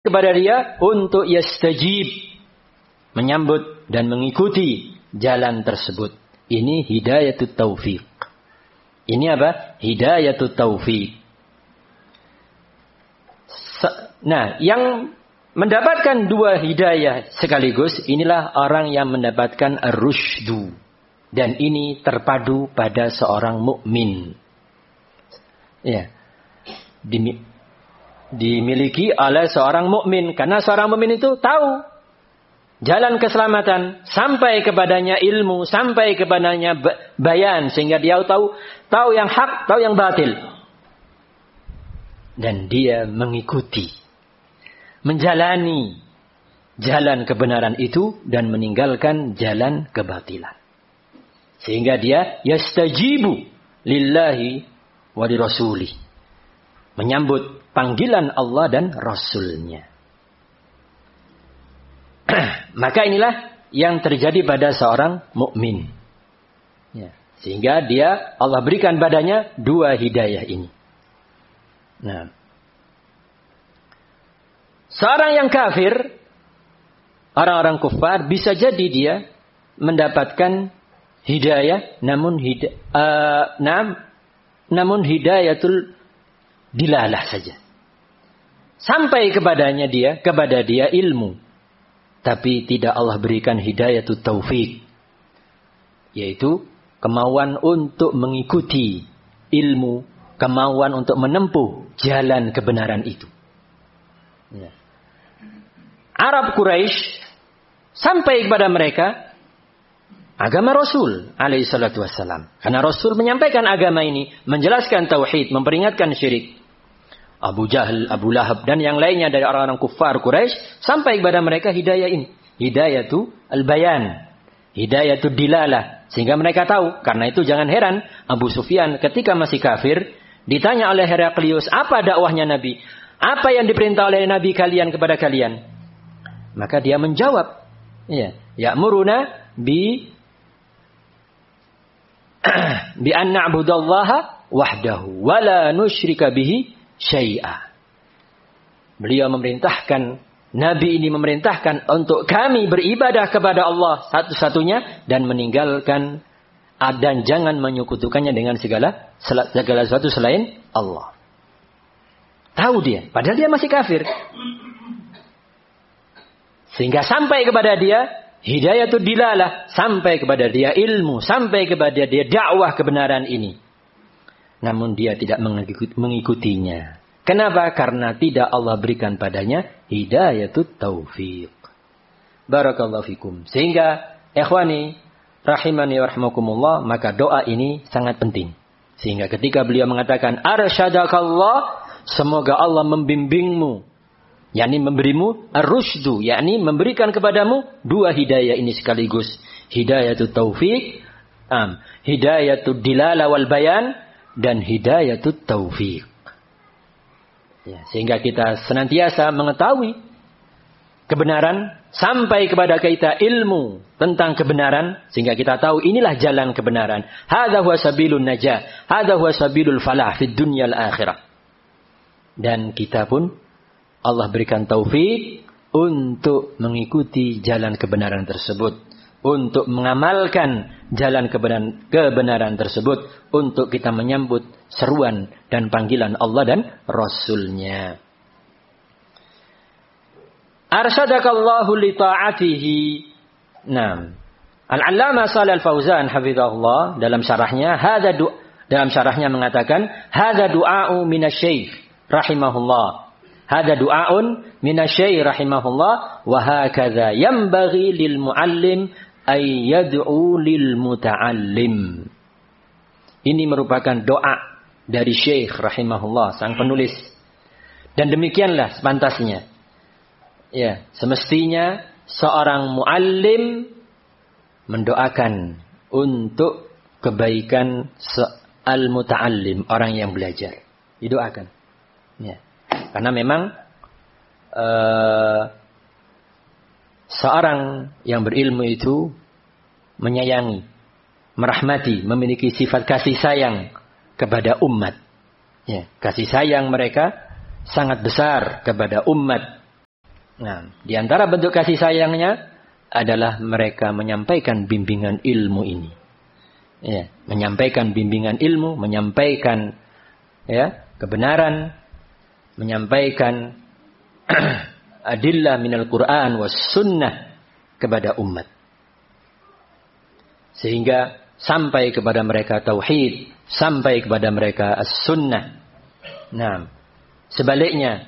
kepada dia untuk yastajib, menyambut dan mengikuti jalan tersebut. Ini hidayatut taufiq. Ini apa? Hidayatut taufiq. Nah, yang mendapatkan dua hidayah sekaligus, inilah orang yang mendapatkan ar-rusydu. Dan ini terpadu pada seorang mukmin. Ya. Dimiliki oleh seorang mukmin, karena seorang mukmin itu tahu jalan keselamatan, sampai kepadanya ilmu, sampai kepadanya bayan, sehingga dia tahu yang hak, tahu yang batil, dan dia mengikuti, menjalani jalan kebenaran itu dan meninggalkan jalan kebatilan, sehingga dia yastajibu lillahi wa li rasulih, menyambut panggilan Allah dan Rasulnya. Maka inilah yang terjadi pada seorang mukmin. Ya, sehingga Allah berikan padanya dua hidayah ini. Nah, seorang yang kafir, orang-orang kufar, bisa jadi dia mendapatkan hidayah, namun hidayatul dilalah saja. Sampai kepada dia ilmu, tapi tidak Allah berikan hidayatut taufik, yaitu kemauan untuk mengikuti ilmu, kemauan untuk menempuh jalan kebenaran itu. Ya. Arab Quraisy sampai kepada mereka agama Rasul alaihi salatu wassalam. Karena Rasul menyampaikan agama ini, menjelaskan tauhid, memperingatkan syirik. Abu Jahal, Abu Lahab, dan yang lainnya dari orang-orang kufar Quraisy, sampai kepada mereka hidayah ini. Hidayatu al-bayan, hidayatu dilalah. Sehingga mereka tahu. Karena itu jangan heran Abu Sufyan ketika masih kafir ditanya oleh Heraklius, apa dakwahnya Nabi? Apa yang diperintah oleh Nabi kalian kepada kalian? Maka dia menjawab, ya'muruna bi an na'budallaha wahdahu wa la nusyrika bihi syai'a. Beliau memerintahkan, Nabi ini memerintahkan untuk kami beribadah kepada Allah satu-satunya dan meninggalkan dan jangan menyekutukannya dengan segala sesuatu selain Allah. Tahu dia, padahal dia masih kafir. Sehingga sampai kepada dia hidayatul dilalah, sampai kepada dia ilmu, sampai kepada dia dakwah kebenaran ini. Namun dia tidak mengikutinya. Kenapa? Karena tidak Allah berikan padanya hidayatut taufiq. Barakallahu fikum. Sehingga ikhwani rahimani wa rahimakumullah, maka doa ini sangat penting. Sehingga ketika beliau mengatakan arsyadakallah, semoga Allah membimbingmu, yakni memberimu ar-rusydu, yakni memberikan kepadamu dua hidayah ini sekaligus, hidayatut taufiq, hidayatud dilala wal bayan, dan hidayatut taufiq. Ya, sehingga kita senantiasa mengetahui kebenaran, sampai kepada kita ilmu tentang kebenaran, sehingga kita tahu inilah jalan kebenaran. Hadza huwa sabilun najah, hadza huwa sabilul falah fid dunya al akhirah. Dan kita pun Allah berikan taufik untuk mengikuti jalan kebenaran tersebut, untuk mengamalkan jalan kebenaran tersebut, untuk kita menyambut seruan dan panggilan Allah dan Rasulnya. Arsyadakallahu li ta'atihi. Nah, Al-Allamah Shalih Al-Fauzan hafizahullah dalam syarahnya mengatakan, hadza du'a'u minasy-syaikh rahimahullah. Hadza du'a'un minasy-syaikh rahimahullah wa hakadza yanbaghi lil muallim ay yad'u lil muta'allim. Ini merupakan doa dari Syekh rahimahullah, sang penulis. Dan demikianlah sepantasnya. Ya, semestinya seorang muallim mendoakan untuk kebaikan al-muta'allim, orang yang belajar. Didoakan. Ya. Karena memang seorang yang berilmu itu menyayangi, merahmati, memiliki sifat kasih sayang kepada umat. Ya, kasih sayang mereka sangat besar kepada umat Nah, di antara bentuk kasih sayangnya adalah mereka menyampaikan bimbingan ilmu ini. Ya, menyampaikan bimbingan ilmu, menyampaikan ya, kebenaran, menyampaikan adillah minal Quran was sunnah kepada umat. Sehingga sampai kepada mereka tauhid, sampai kepada mereka as-sunnah. Nah, sebaliknya,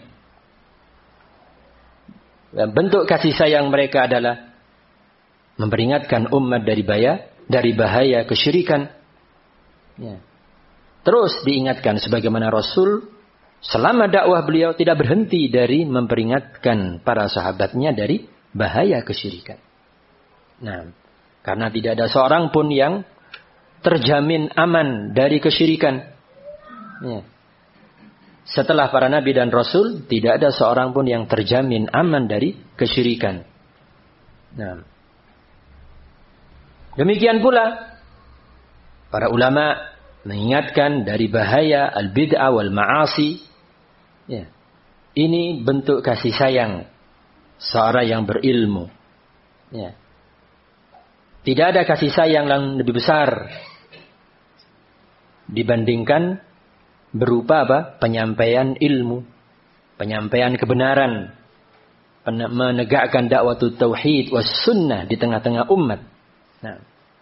bentuk kasih sayang mereka adalah memperingatkan umat dari bahaya kesyirikan. Ya. Terus diingatkan sebagaimana Rasul selama dakwah beliau tidak berhenti dari memperingatkan para sahabatnya dari bahaya kesyirikan. Nah, karena tidak ada seorang pun yang terjamin aman dari kesyirikan. Ya. Setelah para nabi dan rasul, tidak ada seorang pun yang terjamin aman dari kesyirikan. Nah, demikian pula para ulama mengingatkan dari bahaya al-bid'ah wal ma'asi. Ya. Ini bentuk kasih sayang seorang yang berilmu. Ya. Tidak ada kasih sayang yang lebih besar dibandingkan berupa apa? Penyampaian ilmu, penyampaian kebenaran, menegakkan dakwah tauhid was sunnah di tengah-tengah umat. Nah,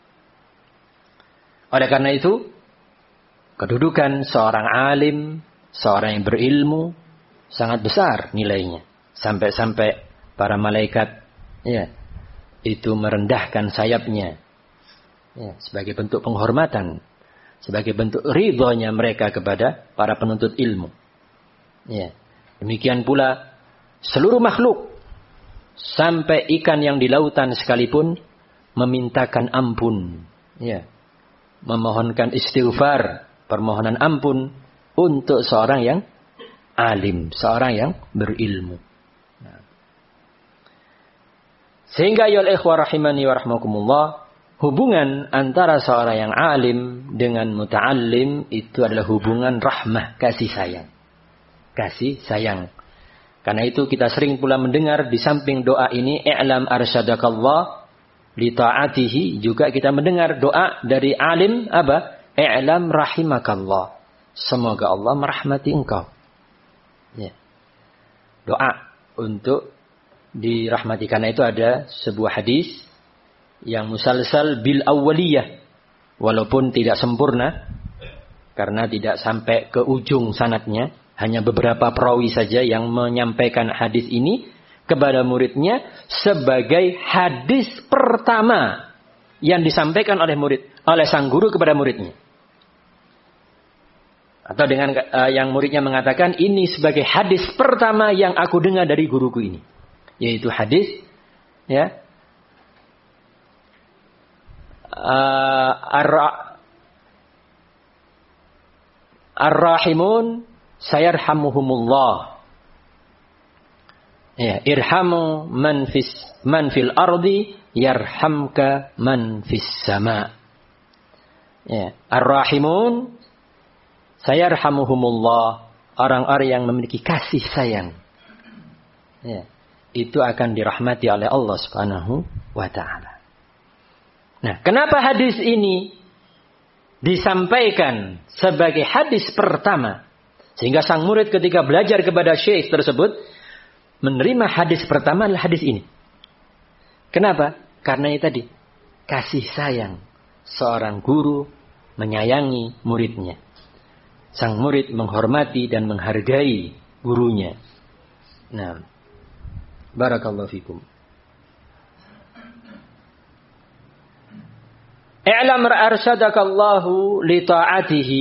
oleh karena itu, kedudukan seorang alim, seorang yang berilmu sangat besar nilainya. Sampai-sampai para malaikat ya, itu merendahkan sayapnya ya, sebagai bentuk penghormatan, sebagai bentuk ridhonya mereka kepada para penuntut ilmu. Ya. Demikian pula seluruh makhluk, sampai ikan yang di lautan sekalipun memintakan ampun, ya, memohonkan istighfar, permohonan ampun untuk seorang yang alim, seorang yang berilmu. Sehingga ya ikhwah rahimani wa rahmakumullah, hubungan antara seorang yang alim dengan muta'allim itu adalah hubungan rahmah, kasih sayang. Kasih sayang. Karena itu kita sering pula mendengar di samping doa ini, i'lam arsyadakallah li ta'atihi, juga kita mendengar doa dari alim apa? I'lam rahimakallah. Semoga Allah merahmati engkau. Ya. Doa untuk dirahmati. Karena itu ada sebuah hadis yang musalsal bil awwaliyah, walaupun tidak sempurna karena tidak sampai ke ujung sanadnya, hanya beberapa perawi saja yang menyampaikan hadis ini kepada muridnya sebagai hadis pertama yang disampaikan oleh sang guru kepada muridnya. Atau dengan yang muridnya mengatakan, ini sebagai hadis pertama yang aku dengar dari guruku ini. Yaitu hadis ya, ar-rahimun sayarhamuhumullah. Ya, irhamu man fil ardi yarhamka man fis sama. Ya, ar-rahimun sayarhamuhumullah, orang-orang yang memiliki kasih sayang. Ya, itu akan dirahmati oleh Allah Subhanahu wa taala. Nah, kenapa hadis ini disampaikan sebagai hadis pertama? Sehingga sang murid ketika belajar kepada syekh tersebut menerima hadis pertama adalah hadis ini. Kenapa? Karena itu tadi, kasih sayang seorang guru menyayangi muridnya. Sang murid menghormati dan menghargai gurunya. Nah, barakallahu fikum. I'lam arsyadakallahu li ta'atihi.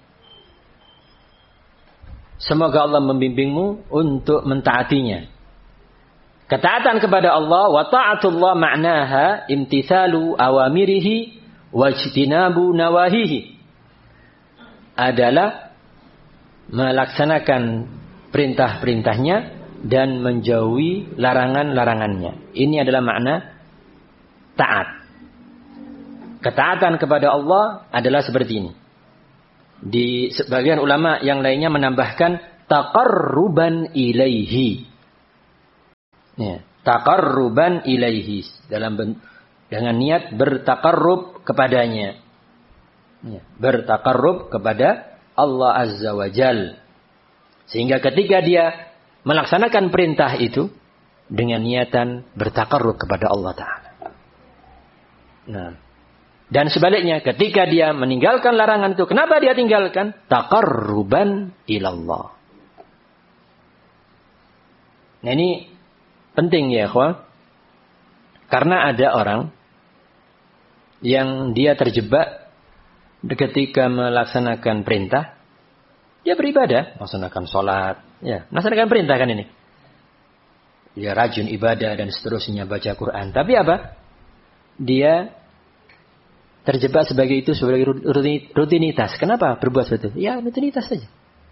Semoga Allah membimbingmu untuk mentaatinya. Ketaatan kepada Allah, wa ta'atullah ma'naha imtithalu awamirihi wajtinabu nawahihi, adalah melaksanakan perintah-perintahnya dan menjauhi larangan-larangannya. Ini adalah makna taat. Ketaatan kepada Allah adalah seperti ini. Di sebagian ulama yang lainnya menambahkan taqarruban ilaihi. Ya, taqarruban ilaihi, dengan niat bertaqarrub kepadanya. Ya, bertaqarrub kepada Allah Azza wa Jal. Sehingga ketika dia melaksanakan perintah itu dengan niatan bertaqarrub kepada Allah Ta'ala. Nah, dan sebaliknya ketika dia meninggalkan larangan itu, kenapa dia tinggalkan? Taqarruban ilallah. Nah, ini penting ya, ikhwan. Karena ada orang yang dia terjebak ketika melaksanakan perintah, dia beribadah, melaksanakan sholat, ya, melaksanakan perintah kan ini. Dia rajin ibadah dan seterusnya, baca Quran. Tapi apa? Dia terjebak sebagai rutinitas. Kenapa berbuat seperti itu? Ya, rutinitas saja.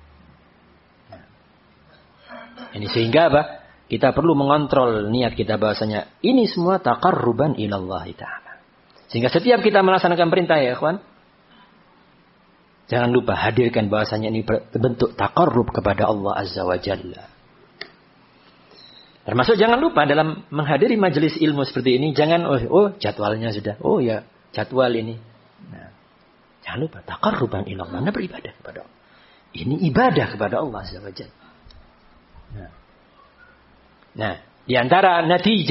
Ini sehingga apa? Kita perlu mengontrol niat kita bahasanya ini semua taqarruban ilallah ta'ala. Sehingga setiap kita melaksanakan perintah ya ikhwan, jangan lupa hadirkan bahasanya ini bentuk taqarrub kepada Allah Azza wa Jalla. Termasuk jangan lupa dalam menghadiri majelis ilmu seperti ini, jangan jadwalnya sudah, ya jadwal ini. Nah, jangan lupa taqarruban ilallah, Anda beribadah kepada Allah. Ini ibadah kepada Allah Azza wa Jalla. Nah, di antara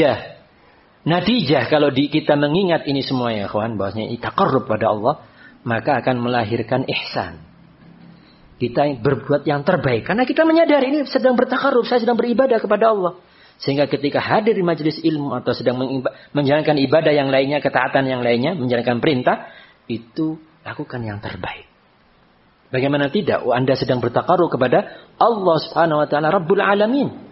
natijah kalau kita mengingat ini semua ya kawan, bahwasanya ini taqarrub pada Allah, maka akan melahirkan ihsan. Kita berbuat yang terbaik karena kita menyadari ini sedang bertaqarrub, saya sedang beribadah kepada Allah. Sehingga ketika hadir di majelis ilmu atau sedang menjalankan ibadah yang lainnya, ketaatan yang lainnya, menjalankan perintah, itu lakukan yang terbaik. Bagaimana tidak? Anda sedang bertaqarrub kepada Allah Subhanahu wa taala Rabbul Alamin.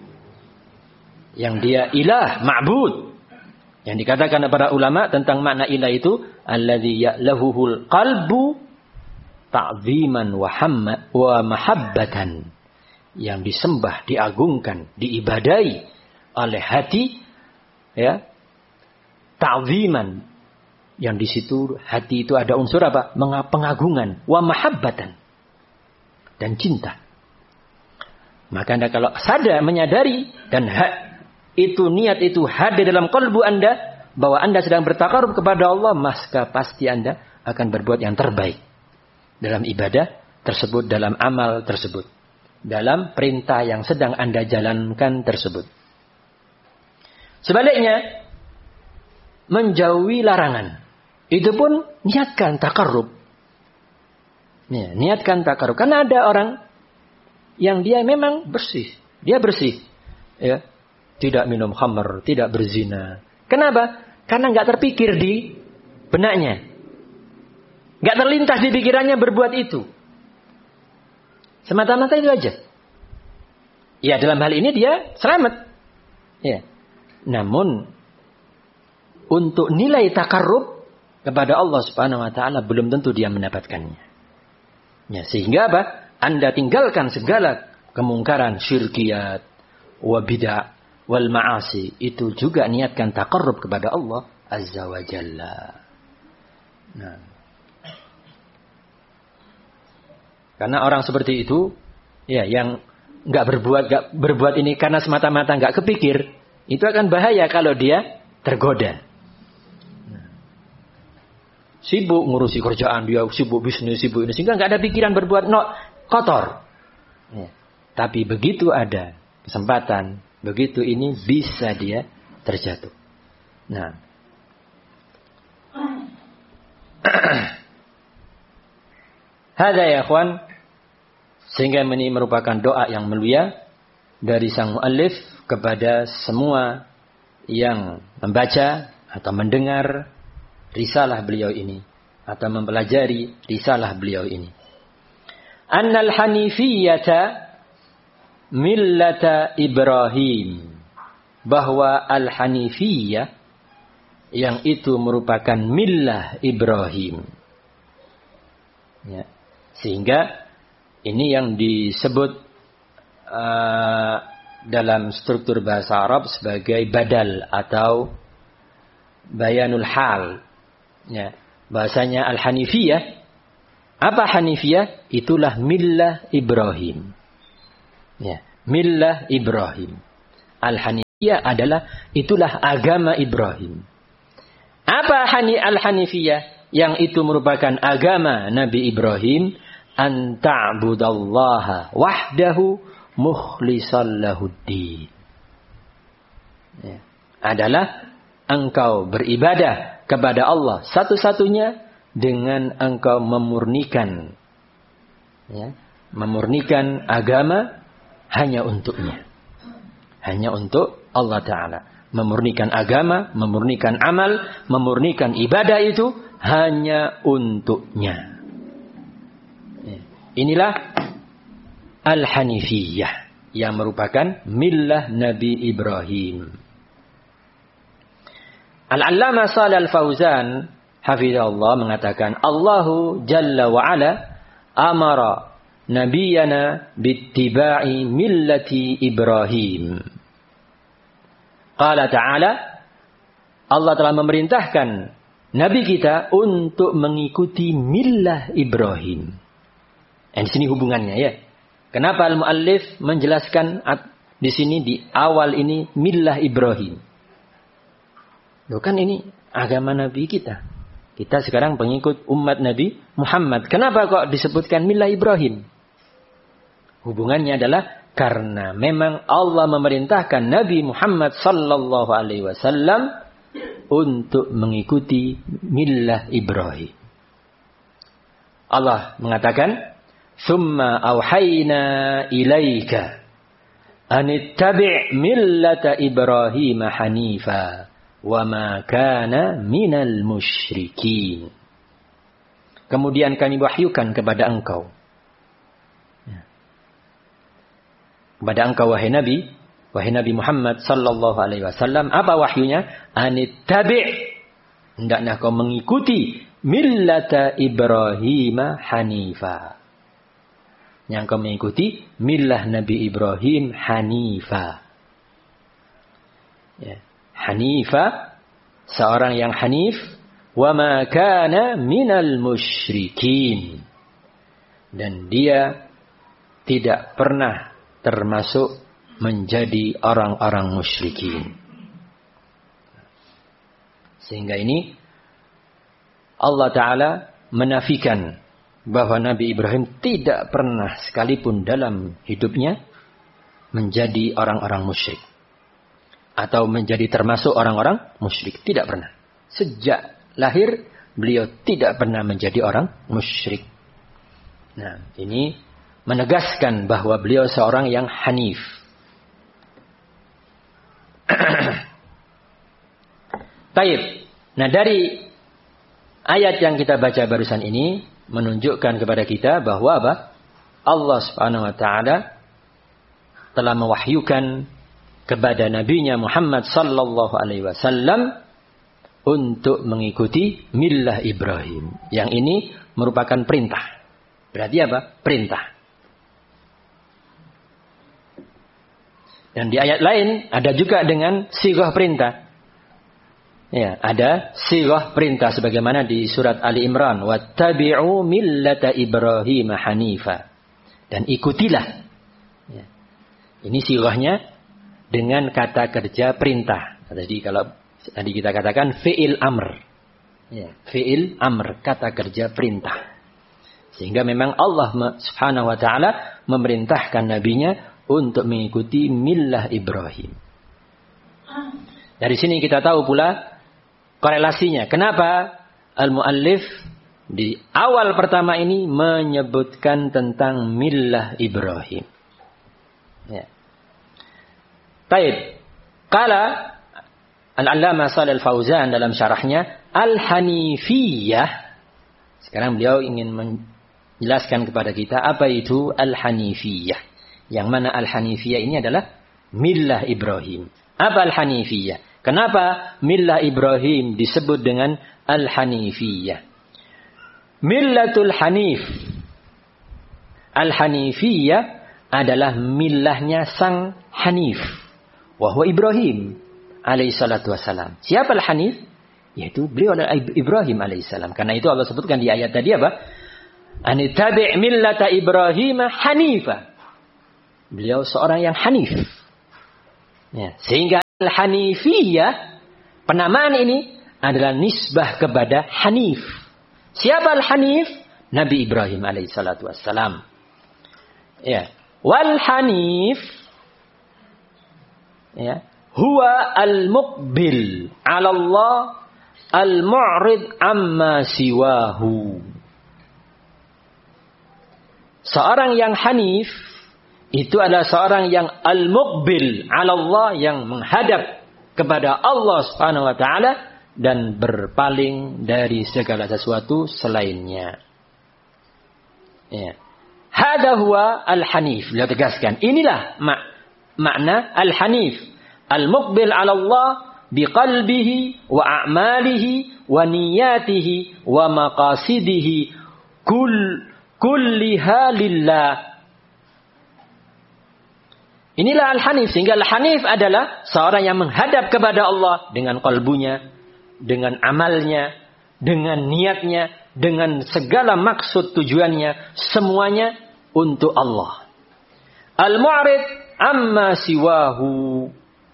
Yang dia ilah, ma'bud. Yang dikatakan para ulama tentang makna ilah itu, alladzi ya'lahuhul qalbu ta'ziman wa mahabbatan. Yang disembah, diagungkan, diibadai oleh hati, ya. Ta'ziman. Yang di situ hati itu ada unsur apa? Pengagungan, wa mahabbatan. Dan cinta. Maka Anda kalau sadar, menyadari dan itu niat itu hadir dalam kalbu Anda bahwa Anda sedang bertaqarrub kepada Allah, maka pasti Anda akan berbuat yang terbaik dalam ibadah tersebut, dalam amal tersebut, dalam perintah yang sedang Anda jalankan tersebut. Sebaliknya, menjauhi larangan, itu pun niatkan taqarrub. Ya, niatkan taqarrub. Karena ada orang yang dia memang bersih, dia bersih, ya. Tidak minum khamr, tidak berzina. Kenapa? Karena nggak terpikir di benaknya. Nggak terlintas di pikirannya berbuat itu. Semata-mata itu aja. Ya, dalam hal ini dia selamat. Ya. Namun, untuk nilai taqarrub kepada Allah Subhanahu wa taala belum tentu dia mendapatkannya. Ya, sehingga apa? Anda tinggalkan segala kemungkaran, syirkiyat, wa bid'ah, wal ma'asi, itu juga niatkan taqarrub kepada Allah Azza wa Jalla. Nah. Karena orang seperti itu, ya, yang nggak berbuat ini karena semata-mata nggak kepikir, itu akan bahaya kalau dia tergoda. Nah. Sibuk ngurusi kerjaan, dia sibuk bisnis, sibuk ini, sehingga nggak ada pikiran berbuat kotor. Ya. Tapi begitu ada kesempatan, begitu ini bisa dia terjatuh. Nah. Hada ya ikhwan. Sehingga ini merupakan doa yang mulia dari sang muallif kepada semua yang membaca atau mendengar risalah beliau ini atau mempelajari risalah beliau ini. Annal hanifiyyata millata Ibrahim, bahwa al-hanifiyah yang itu merupakan millah Ibrahim. Ya. Sehingga ini yang disebut dalam struktur bahasa Arab sebagai badal atau bayanul hal. Ya. Bahasanya al-hanifiyah. Apa hanifiyah? Itulah millah Ibrahim. Ya, millah Ibrahim. Al-Hanifiyah adalah itulah agama Ibrahim. Apa al-Hanifiyah? Yang itu merupakan agama Nabi Ibrahim. An ta'budallaha wahdahu mukhlishan lahuddin. Ya. Adalah engkau beribadah kepada Allah satu-satunya dengan engkau memurnikan, ya, memurnikan agama hanya untuknya. Hanya untuk Allah Ta'ala. Memurnikan agama, memurnikan amal, memurnikan ibadah itu hanya untuknya. Inilah Al-Hanifiyah yang merupakan millah Nabi Ibrahim. Al-Allamah Shalih Al-Fauzan hafizahullah mengatakan, Allahu Jalla wa Ala amara nabiyana bittiba'i millati Ibrahim. Qala ta'ala, Allah telah memerintahkan Nabi kita untuk mengikuti millah Ibrahim. Di sini hubungannya ya. Kenapa al-muallif menjelaskan di sini di awal ini millah Ibrahim? Loh kan ini agama Nabi kita. Kita sekarang pengikut umat Nabi Muhammad. Kenapa kok disebutkan millah Ibrahim? Hubungannya adalah karena memang Allah memerintahkan Nabi Muhammad sallallahu alaihi wasallam untuk mengikuti millah Ibrahim. Allah mengatakan, "Tsumma auhayna ilaika anittabi' millata Ibrahim hanifa wa ma kana minal musyrikin." Kemudian kami wahyukan kepada engkau. Kepada engkau wahai Nabi Muhammad sallallahu alaihi wasallam, apa wahyunya? Anittabi', hendaknya kau mengikuti millata Ibrahim hanifa. Yang kau mengikuti millah Nabi Ibrahim hanifa. Ya. Hanifa, seorang yang hanif, wa ma kana minal musyrikin. Dan dia tidak pernah termasuk menjadi orang-orang musyrikin. Sehingga ini Allah Ta'ala menafikan bahwa Nabi Ibrahim tidak pernah sekalipun dalam hidupnya menjadi orang-orang musyrik. Atau menjadi termasuk orang-orang musyrik. Tidak pernah. Sejak lahir beliau tidak pernah menjadi orang musyrik. Nah, ini menegaskan bahwa beliau seorang yang hanif. Taib. Nah, dari ayat yang kita baca barusan ini menunjukkan kepada kita bahwa apa? Allah Subhanahu wa taala telah mewahyukan kepada nabinya Muhammad sallallahu alaihi wasallam untuk mengikuti millah Ibrahim. Yang ini merupakan perintah. Berarti apa? Perintah. Dan di ayat lain ada juga dengan sighah perintah. Ya, ada sighah perintah sebagaimana di surat Ali Imran, wattabi'u millata Ibrahim hanifa. Dan ikutilah. Ya. Ini sighahnya dengan kata kerja perintah. Jadi kalau tadi kita katakan fi'il amr. Ya, fi'il amr, kata kerja perintah. Sehingga memang Allah Subhanahu wa taala memerintahkan nabinya untuk mengikuti millah Ibrahim. Dari sini kita tahu pula korelasinya. Kenapa al-muallif di awal pertama ini menyebutkan tentang millah Ibrahim. Ya. Taib. Qala Al-Allamah Shalih Al-Fauzan dalam syarahnya Al-Hanifiyah. Sekarang beliau ingin menjelaskan kepada kita apa itu Al-Hanifiyah. Yang mana Al-Hanifiyah ini adalah millah Ibrahim. Apa Al-Hanifiyah? Kenapa millah Ibrahim disebut dengan Al-Hanifiyah? Millatul Hanif. Al-Hanifiyah adalah millahnya sang Hanif. Wahwa Ibrahim alaihissalatu wassalam. Siapa Al-Hanif? Yaitu beliau adalah Ibrahim alaihissalam. Karena itu Allah sebutkan di ayat tadi apa? Anittabi' millata Ibrahim hanifa. Beliau seorang yang hanif. Ya, sehingga Al-Hanifiyah, penamaan ini adalah nisbah kepada Hanif. Siapa Al-Hanif? Nabi Ibrahim alaihissalatu wassalam. Ya. Wal Hanif, ya, huwa al-muqbil 'ala Allah al-mu'rid amma siwahu. Seorang yang hanif itu adalah seorang yang al-muqbil 'ala Allah, yang menghadap kepada Allah Subhanahu wa taala dan berpaling dari segala sesuatu selainnya. Ya. Hada huwa al-hanif. Beliau tegaskan, inilah makna al-hanif. Al-muqbil 'ala Allah biqalbihi wa a'malihi wa niyatihi wa maqasidihi kulliha lillah. Inilah al-hanif. Sehingga al-hanif adalah seorang yang menghadap kepada Allah dengan qalbunya, dengan amalnya, dengan niatnya, dengan segala maksud tujuannya, semuanya untuk Allah. Al-mu'rid amma siwahu.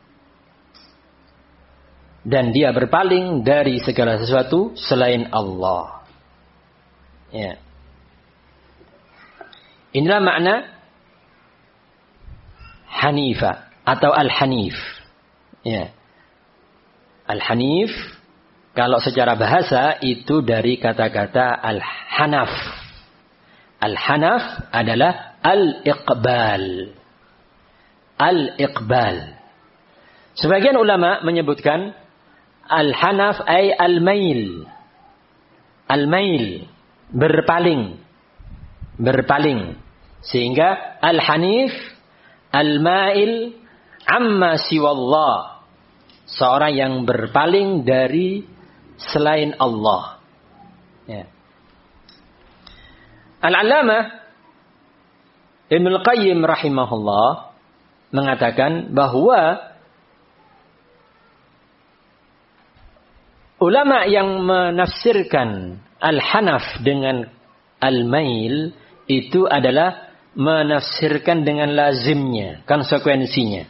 Dan dia berpaling dari segala sesuatu selain Allah. Ya. Inilah makna Hanifah atau Al-Hanif. Ya. Al-Hanif, kalau secara bahasa itu dari kata-kata Al-Hanaf. Al-Hanaf adalah Al-Iqbal. Al-Iqbal. Sebagian ulama menyebutkan Al-Hanaf ay Al-Mail. Al-Mail, berpaling. Berpaling. Sehingga Al-Hanif, Al-Mail amma siwallah. Seorang yang berpaling dari selain Allah. Ya. Al-Allamah Ibnul Qayyim rahimahullah mengatakan bahwa ulama yang menafsirkan Al-Hanaf dengan Al-Mail itu adalah menafsirkan dengan lazimnya, konsekuensinya.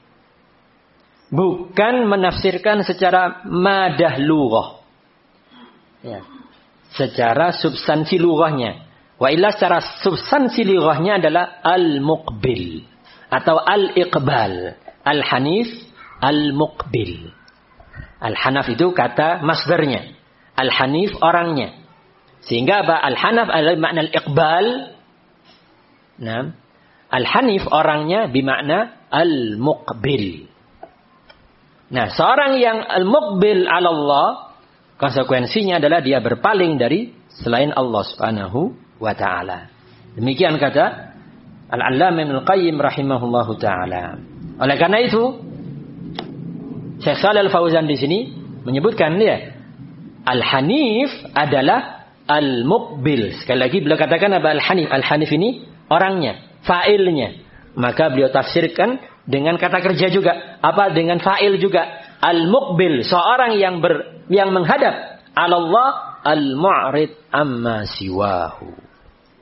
Bukan menafsirkan secara madah lughah. Ya. Secara substansi lughahnya. Wa illa secara substansi lughahnya adalah al-muqbil atau al-iqbal. Al-hanif, al-muqbil. Al-hanaf itu kata masdarnya. Al-hanif orangnya. Sehingga apa? Al-hanaf adalah makna al-iqbal. Nah, al-hanif orangnya bermakna al-muqbil. Nah, seorang yang al-muqbil 'ala Allah, konsekuensinya adalah dia berpaling dari selain Allah Subhanahu wa ta'ala. Demikian kata Al-Allamah Ibnul Qayyim rahimahullahu ta'ala. Oleh karena itu, Syekh Shalih Al-Fauzan di sini menyebutkan dia Al-Hanif adalah Al-Muqbil. Sekali lagi beliau katakan apa Al-Hanif? Al-Hanif ini orangnya, fa'ilnya. Maka beliau tafsirkan dengan kata kerja juga. Apa dengan fa'il juga? Al-Muqbil, seorang yang menghadap Allah, al-mu'rid amma siwahu.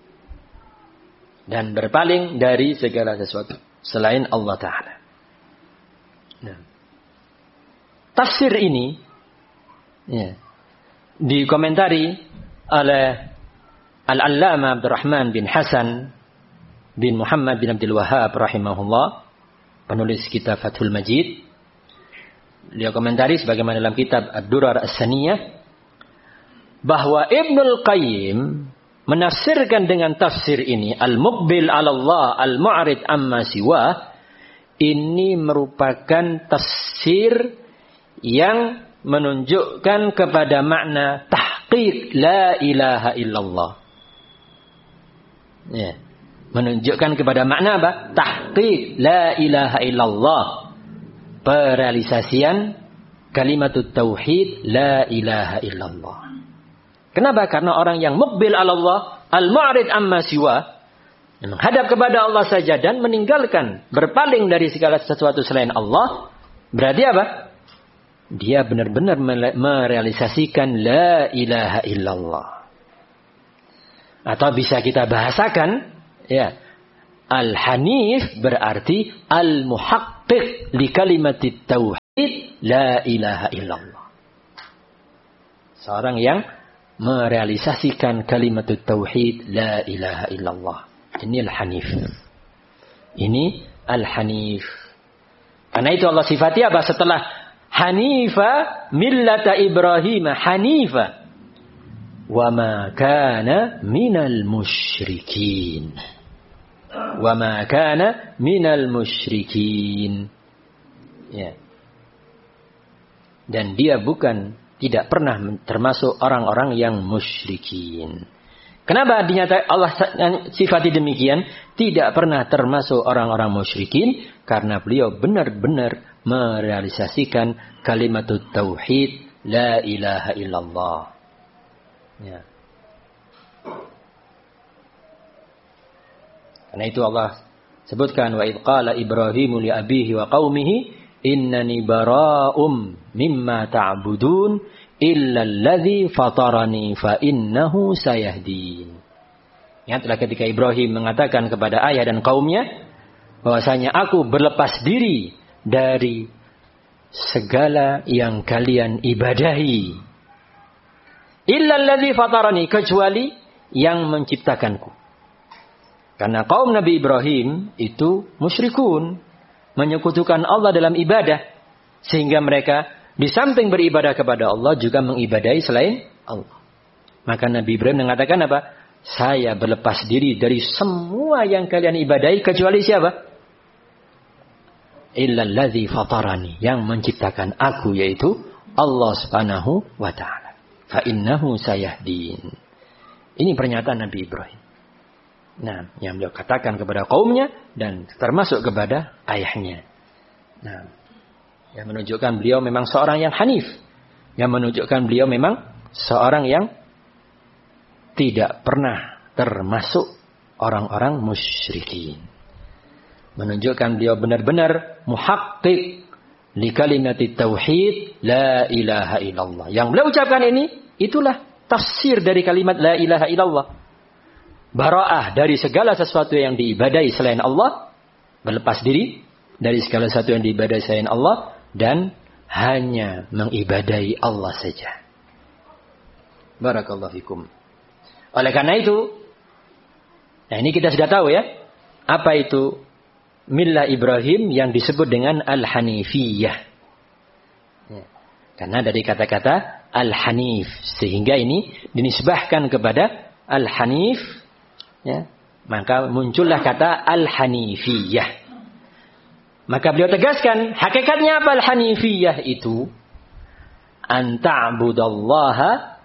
Dan berpaling dari segala sesuatu selain Allah Ta'ala. Nah. Tafsir ini ya, dikomentari oleh Al-Allamah Abdurrahman bin Hasan bin Muhammad bin Abdul Wahhab rahimahullah, penulis kitab Fathul Majid. Dia komentari sebagaimana dalam kitab Ad-Durar As-Saniyah bahwa Ibnul Qayyim menafsirkan dengan tafsir ini al-muqbil 'ala Allah al-mu'rid amma siwa, ini merupakan tafsir yang menunjukkan kepada makna tahqiq la ilaha illallah. Ya. Menunjukkan kepada makna apa? Tahqiq la ilaha illallah. Perealisasian kalimatut tauhid la ilaha illallah. Kenapa? Karena orang yang muqbil 'ala Allah, al-mu'rid amma siwa, menghadap kepada Allah saja dan meninggalkan, berpaling dari segala sesuatu selain Allah, berarti apa? Dia benar-benar merealisasikan la ilaha illallah. Atau bisa kita bahasakan, ya, al-hanif berarti al-muhaqqiq li kalimatit tauhid. la ilaha illallah. Seorang yang merealisasikan kalimat tauhid la ilaha illallah. Ini al-hanif. Ini al-hanif. Karena itu Allah sifati apa? Setelah hanifa millata Ibrahim hanifa wa ma kana minal musyrikin. Wa ma kana minal musyrikin. Ya. Dan dia tidak pernah termasuk orang-orang yang musyrikin. Kenapa Allah sifati demikian? Tidak pernah termasuk orang-orang musyrikin. Karena beliau benar-benar merealisasikan kalimat tauhid la ilaha illallah. Ya. Karena itu Allah sebutkan wa idh qala Ibrahimu li abihi wa qaumihi innani bara'um mimma ta'budun illa alladhi fatarani fa innahu sayahdin. Ingatlah ketika Ibrahim mengatakan kepada ayah dan kaumnya bahwasanya aku berlepas diri dari segala yang kalian ibadahi. Illa alladhi fatarani, kecuali yang menciptakanku. Karena kaum Nabi Ibrahim itu musyrikun, menyekutukan Allah dalam ibadah. Sehingga mereka di samping beribadah kepada Allah juga mengibadahi selain Allah. Maka Nabi Ibrahim mengatakan apa? Saya berlepas diri dari semua yang kalian ibadahi kecuali siapa? Illalladzi fatarani, yang menciptakan aku, yaitu Allah Subhanahu wa taala. Fa innahu sayahdin. Ini pernyataan Nabi Ibrahim. Nah, yang beliau katakan kepada kaumnya dan termasuk kepada ayahnya. Nah, yang menunjukkan beliau memang seorang yang hanif. Yang menunjukkan beliau memang seorang yang tidak pernah termasuk orang-orang musyrikin. Menunjukkan beliau benar-benar muhaqqiq li kalimati tauhid la ilaha illallah. Yang beliau ucapkan ini, itulah tafsir dari kalimat la ilaha illallah. Bara'ah dari segala sesuatu yang diibadahi selain Allah, berlepas diri dari segala sesuatu yang diibadahi selain Allah, dan hanya mengibadahi Allah saja. Barakallahu fikum. Oleh karena itu, nah ini kita sudah tahu ya, apa itu millah Ibrahim yang disebut dengan al-hanifiyah. Ya. Karena dari kata-kata al-hanif, sehingga ini dinisbahkan kepada al-hanif. Ya, maka muncullah kata al-hanifiyah. Maka beliau tegaskan, hakikatnya apa al-hanifiyah itu? An ta'budallaha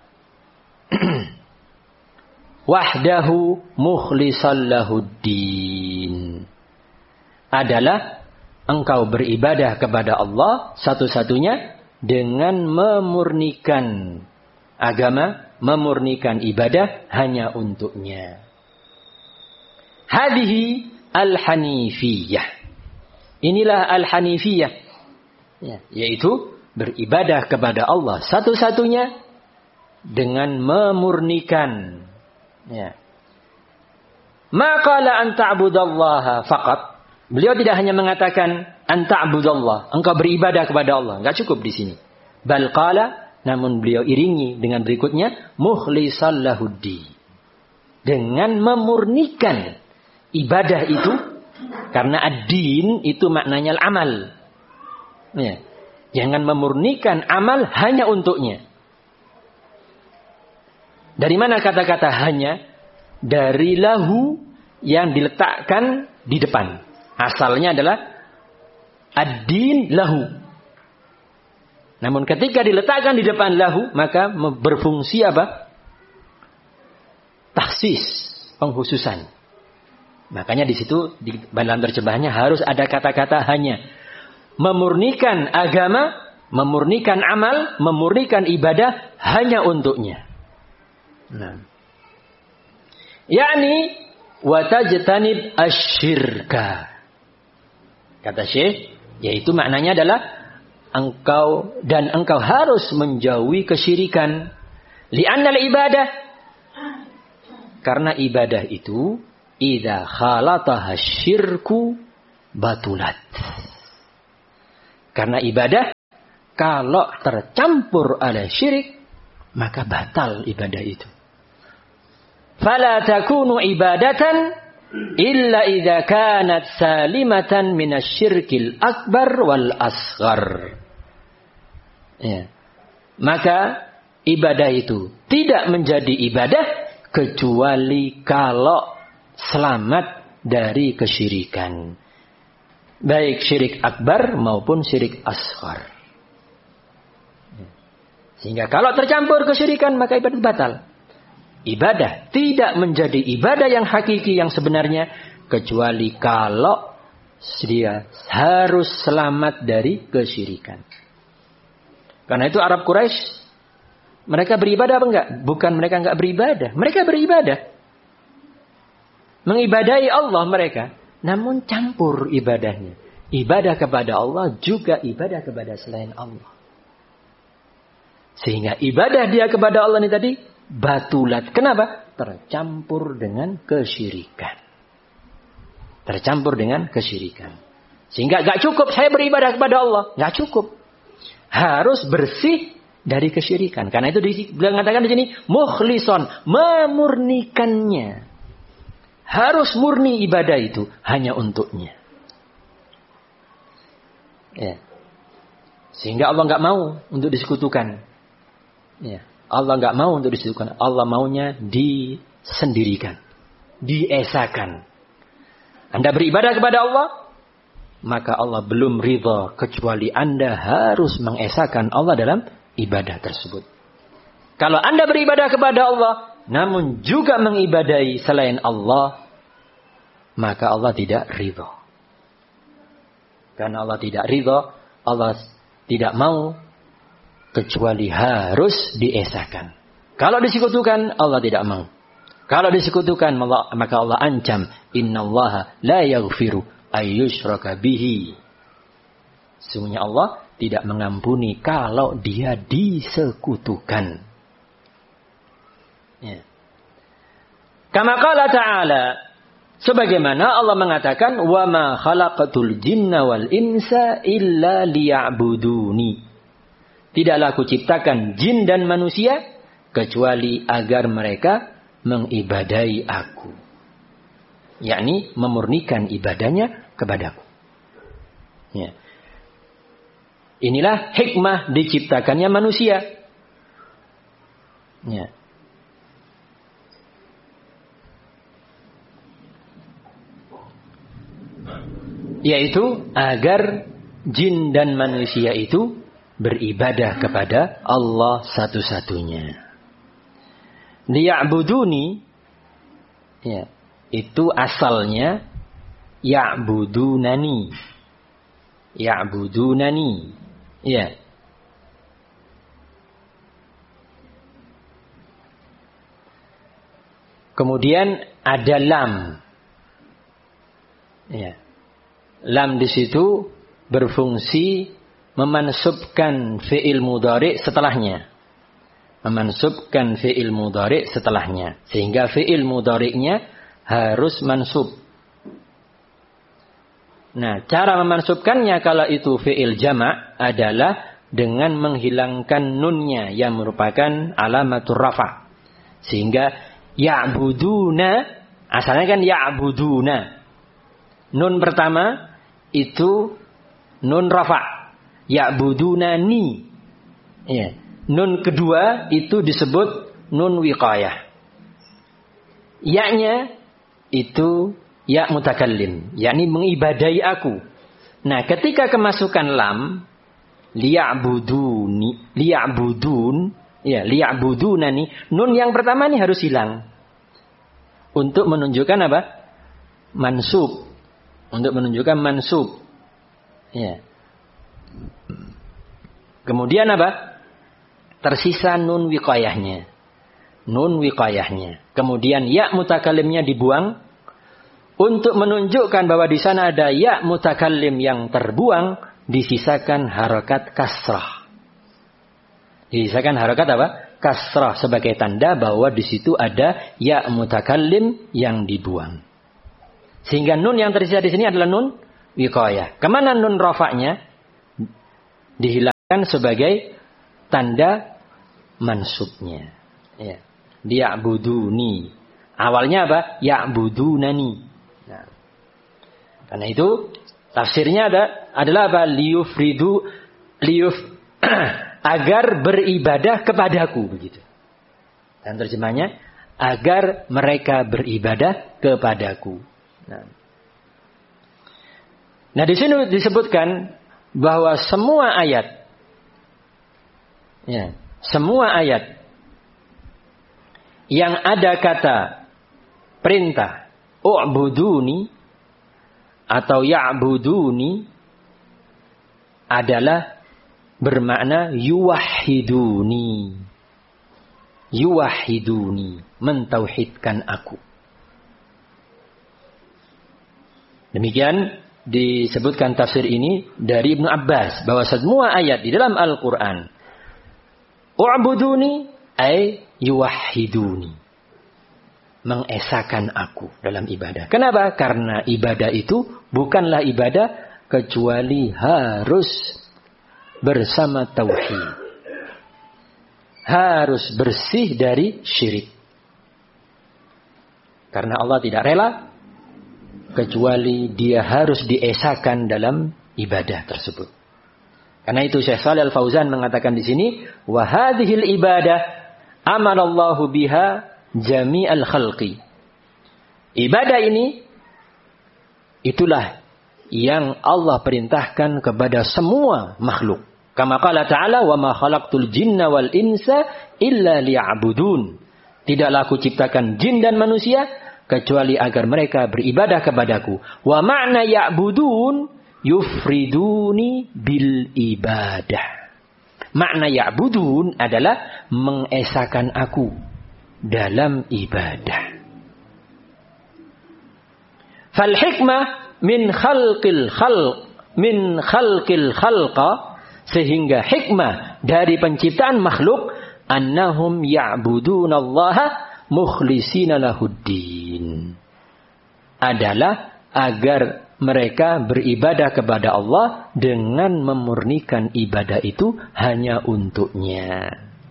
wahdahu mukhlishan lahuddin. Adalah engkau beribadah kepada Allah satu-satunya dengan memurnikan agama, memurnikan ibadah hanya untuknya. Hadihi al-hanifiyah. Inilah al-hanifiyah. Ya, yaitu beribadah kepada Allah satu-satunya dengan memurnikan. Ya. Ma qala an ta'budallaha faqat. Beliau tidak hanya mengatakan an ta'budallah, engkau beribadah kepada Allah. Enggak cukup di sini. Bal qala, namun beliau iringi dengan berikutnya mukhlishan lahuddin. Dengan memurnikan ibadah itu, karena ad-din itu maknanya al-amal. Ya. Jangan memurnikan amal hanya untuknya. Dari mana kata-kata hanya? Dari lahu yang diletakkan di depan. Asalnya adalah ad-din lahu. Namun ketika diletakkan di depan lahu, maka berfungsi apa? Takhsis, pengkhususan. Makanya di situ di dalam terjemahannya harus ada kata-kata hanya. Memurnikan agama, memurnikan amal, memurnikan ibadah hanya untuknya. Nah. Yakni wa tajtanib asyirka. Kata Syekh, yaitu maknanya adalah engkau harus menjauhi kesyirikan. Li'annal ibadah, karena ibadah itu idza khalataha syirku batulat. Karena ibadah kalau tercampur oleh syirik, maka batal ibadah itu. Fala takunu ibadatan illa idza kanat salimatan minasyirkil akbar wal asghar. Ya. Maka ibadah itu tidak menjadi ibadah kecuali kalau selamat dari kesyirikan. Baik syirik akbar maupun syirik asghar. Sehingga kalau tercampur kesyirikan maka ibadah batal. Ibadah tidak menjadi ibadah yang hakiki yang sebenarnya kecuali kalau dia harus selamat dari kesyirikan. Karena itu Arab Quraisy mereka beribadah apa enggak? Bukan mereka enggak beribadah, mereka beribadah. Mengibadahi Allah mereka, namun campur ibadahnya. Ibadah kepada Allah juga ibadah kepada selain Allah. Sehingga ibadah dia kepada Allah ini tadi batulat. Kenapa? Tercampur dengan kesyirikan. Tercampur dengan kesyirikan. Sehingga gak cukup saya beribadah kepada Allah. Gak cukup. Harus bersih dari kesyirikan. Karena itu dikatakan di sini mukhlison, memurnikannya. Harus murni ibadah itu hanya untuknya. Ya. Sehingga Allah gak mau untuk disekutukan. Ya. Allah nggak mau untuk disekutukan. Allah maunya disendirikan, diesakan. Anda beribadah kepada Allah, maka Allah belum ridha kecuali Anda harus mengesahkan Allah dalam ibadah tersebut. Kalau Anda beribadah kepada Allah, namun juga mengibadahi selain Allah, maka Allah tidak ridha. Karena Allah tidak ridha, Allah tidak mau kecuali harus diesahkan. Kalau disekutukan, Allah tidak mau. Kalau disekutukan, maka Allah ancam, innallaha la yaghfiru ayyushraka bihi. Sesungguhnya Allah tidak mengampuni kalau dia disekutukan. Ya. Kama qala ta'ala, sebagaimana Allah mengatakan, wa ma khalaqatul jinna wal insa illa liya'buduni. Tidaklah aku ciptakan jin dan manusia kecuali agar mereka mengibadahi aku. Yakni memurnikan ibadahnya kepadaku. Ya. Inilah hikmah diciptakannya manusia. Ya. Yaitu agar jin dan manusia itu beribadah kepada Allah satu-satunya. Liya'buduni, ya, itu asalnya ya'budunani. Ya'budunani. Ya. Kemudian ada lam. Ya. Lam di situ berfungsi memansubkan fi'il mudhari setelahnya. Memansubkan fi'il mudhari setelahnya. Sehingga fi'il mudhari'nya harus mansub. Nah, cara memansubkannya kalau itu fi'il jama' adalah dengan menghilangkan nunnya yang merupakan alamatur rafa'. Sehingga ya'buduna, asalnya kan ya'buduna. Nun pertama itu nun rafa'. Ya'budunani. Ya. Nun kedua itu disebut nun wiqayah. Ya-nya itu ya mutakallim, yakni mengibadahi aku. Nah, ketika kemasukan lam liya'buduni, liya'budun, ya, liya'budunani, nun yang pertama ini harus hilang. Untuk menunjukkan apa? Mansub. Untuk menunjukkan mansub. Ya. Kemudian apa? Tersisa nun wiqayahnya. Nun wiqayahnya. Kemudian ya mutakallimnya dibuang untuk menunjukkan bahwa di sana ada ya mutakallim yang terbuang, disisakan harakat kasrah. Disisakan harakat apa? Kasrah sebagai tanda bahwa di situ ada ya mutakallim yang dibuang. Sehingga nun yang tersisa di sini adalah nun wiqayah. Kemana nun rafa'nya? Dihilang. kan sebagai tanda mansubnya. Ya. Ya'buduni. Awalnya apa? Ya'budunani. Nah. Karena itu tafsirnya adalah apa? Agar beribadah kepadaku, begitu. Dan terjemahnya agar mereka beribadah kepadaku. Nah, di sini disebutkan bahwa semua ayat, ya, semua ayat yang ada kata perintah u'buduni atau ya'buduni adalah bermakna yuwahhiduni. Yuwahhiduni, mentauhidkan aku. Demikian disebutkan tafsir ini dari Ibnu Abbas bahwa semua ayat di dalam Al-Qur'an u'buduni ay yuwahhiduni, mengesakan aku dalam ibadah. Kenapa? Karena ibadah itu bukanlah ibadah kecuali harus bersama tauhid. Harus bersih dari syirik. Karena Allah tidak rela kecuali dia harus diesakan dalam ibadah tersebut. Karena itu Syekh Shalih Al-Fauzan mengatakan di sini, wa hadhil ibadah amalallahu biha jami'al khalqi. Ibadah ini itulah yang Allah perintahkan kepada semua makhluk. Kama qala ta'ala, wa ma khalaqtul jinna wal insa illa liya'budun. Tidaklah aku ciptakan jin dan manusia kecuali agar mereka beribadah kepadaku. Wa ma'na ya'budun yufriduni bil ibadah. Makna ya'budun adalah mengesakan aku dalam ibadah. Fal hikmah min khalqil khalqa, sehingga hikmah dari penciptaan makhluk annahum ya'budunallaha mukhlisina lahuddin, adalah agar mereka beribadah kepada Allah dengan memurnikan ibadah itu hanya untuknya.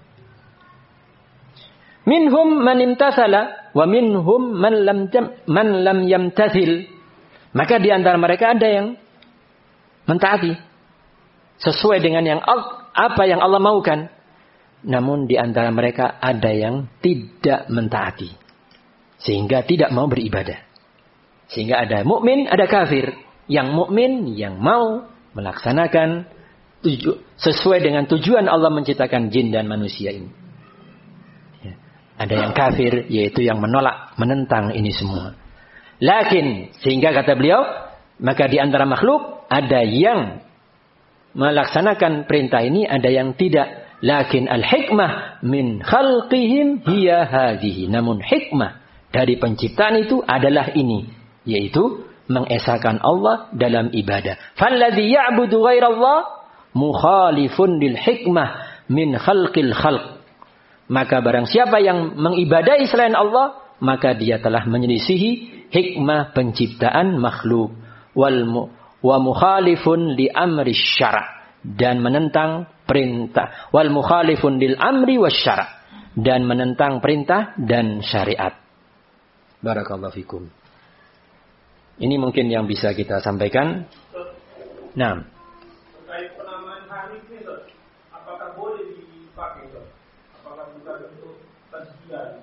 Minhum man imtathala wa minhum man lam yamtathil. Maka di antara mereka ada yang mentaati sesuai dengan apa yang Allah maukan. Namun di antara mereka ada yang tidak mentaati, sehingga tidak mau beribadah. Sehingga ada mukmin, ada kafir. Yang mukmin yang mau melaksanakan sesuai dengan tujuan Allah menciptakan jin dan manusia ini. Ya. Ada yang kafir, yaitu yang menolak, menentang ini semua. Lakin, sehingga kata beliau, maka di antara makhluk ada yang melaksanakan perintah ini, ada yang tidak. Lakin al-hikmah min khalqihim hiya hadhihi. Namun hikmah dari penciptaan itu adalah ini, yaitu mengesahkan Allah dalam ibadah. Falladhi ya'budu ghairallah mukhalifun lil hikmah min khalqil khalq. Maka barang siapa yang mengibadahi selain Allah, maka dia telah menyelisihi hikmah penciptaan makhluk. Wa mukhalifun li amri syara', dan menentang perintah. Wal mukhalifun lil amri wasyara', dan menentang perintah dan syariat. Barakallahu fikum. Ini mungkin yang bisa kita sampaikan. Nah, terkait penamaan Hanif ini, apakah boleh dipakai? Apakah bukan untuk tazkiyah?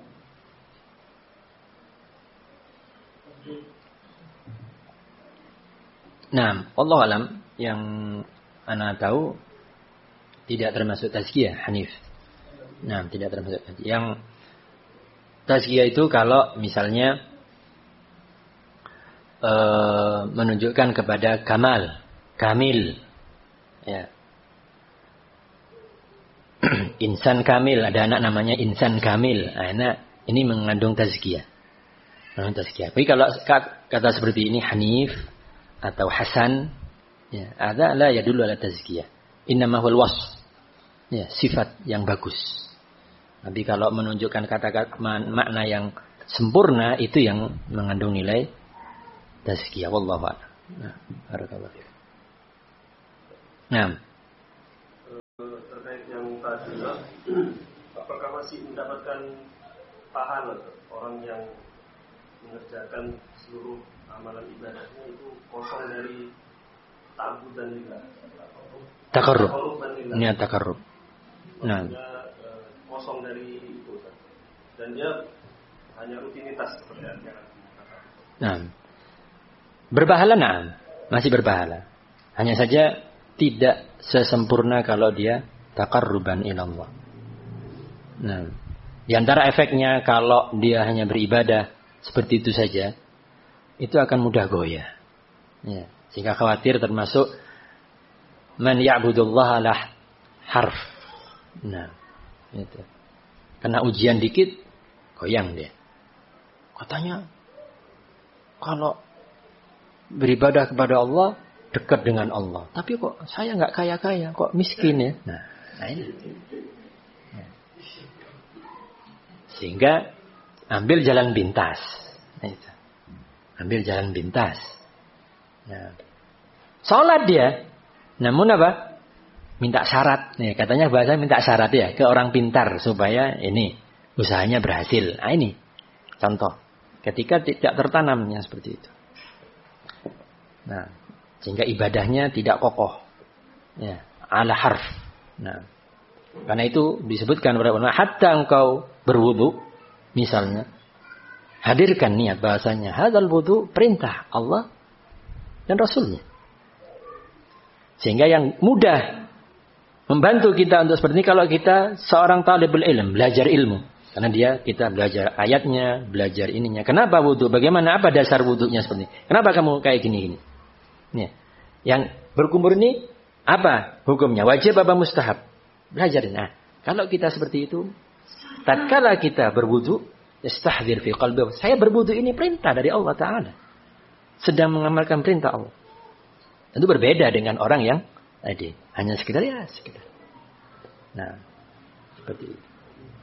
Nah, Allah alam, yang ana tahu tidak termasuk tazkiyah Hanif. Nah, tidak termasuk. Yang tazkiyah itu kalau misalnya menunjukkan kepada kamil, ya. Insan kamil, ada anak namanya insan kamil. Anak ini mengandung tazkiyah. Tapi kalau kata seperti ini Hanif atau Hasan, ya, ada la yadullu ala tazkiyah. Innama huwal wasf. Ya, sifat yang bagus. Tapi kalau menunjukkan kata-kata makna yang sempurna, itu yang mengandung nilai tazkiyah. Wallahu a'lam. Nah, barakallahu fiik. Nah, terkait yang tadi, apakah masih mendapatkan pahala orang yang mengerjakan seluruh amalan ibadahnya itu kosong dari ta'abbud dan lillah? Takarrub. Niat takarrub. Nah, kosong dari itu dan dia hanya rutinitas seperti yang nah, berpahala, nah, masih berpahala. Hanya saja tidak sesempurna kalau dia takarruban ilallah. Nah, di antara efeknya kalau dia hanya beribadah seperti itu saja, itu akan mudah goyah. Ya, sehingga khawatir termasuk man ya'budullaha lah harf. Nah, itu. Kena ujian dikit, goyang dia. Katanya, kalau beribadah kepada Allah, dekat dengan Allah. Tapi kok saya nggak kaya-kaya, kok miskin ya? Nah ini. Sehingga ambil jalan pintas. Ambil jalan pintas. Nah, sholat dia. Namun apa? Minta syarat. Nih, katanya bahasa minta syarat ya ke orang pintar supaya ini usahanya berhasil. Nah ini contoh. Ketika tidak tertanamnya seperti itu. Nah, sehingga ibadahnya tidak kokoh. Ya, ala harf. Nah, karena itu disebutkan oleh ulama, hatta engkau berwudu, misalnya, hadirkan niat bahasanya, hadzal wudu perintah Allah dan Rasulnya. Sehingga yang mudah membantu kita untuk seperti ini kalau kita seorang talibul ilm, belajar ilmu. Karena kita belajar ayatnya, belajar ininya. Kenapa wudu? Bagaimana? Apa dasar wudunya seperti ini? Kenapa kamu kayak gini-gini? Nih, yang berkumur ini apa hukumnya? Wajib apa mustahab? Belajar. Nah, kalau kita seperti itu, tatkala kita berwudu, istahdzir fi qalbi. Saya berwudu ini perintah dari Allah Ta'ala. Sedang mengamalkan perintah Allah. Tentu berbeda dengan orang yang tadi hanya sekedar. Nah, seperti itu.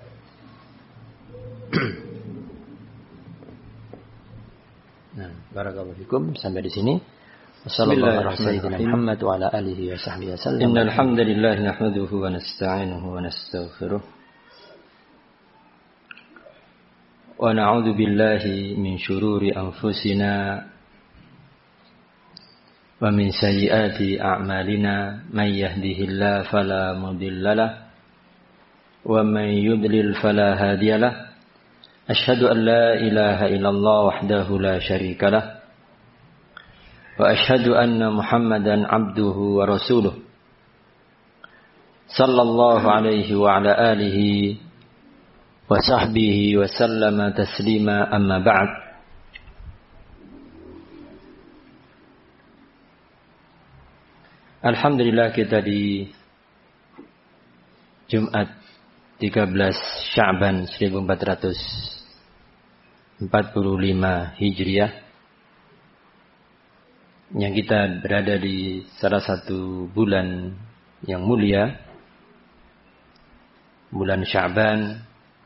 Nah, barakallahu fikum sampai di sini. Bismillahirrahmanirrahim. Muhammad wa ala alihi wa sahbihi wasallam. Innal hamdalillah nahmaduhu wa nasta'inuhu wa nastaghfiruh. Wa na'udzu billahi min shururi anfusina wa min sayyiati a'malina may yahdihillahu fala mudilla lahu wa may yudlil fala hadiya lahu. Asyhadu an la ilaha illallah wahdahu la syarika lah. Wa asyhadu anna Muhammadan abduhu wa rasuluh. Sallallahu alaihi wa ala alihi wa sahbihi wa sallama taslima amma ba'd. Alhamdulillah kita di Jumat 13 Sya'ban 1445 Hijriah, yang kita berada di salah satu bulan yang mulia, bulan Sya'ban,